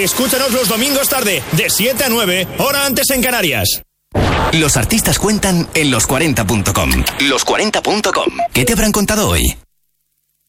escúchanos los domingos tarde, de 7 a 9, hora antes en Canarias. Los artistas cuentan en los40.com. Los40.com. ¿Qué te habrán contado hoy?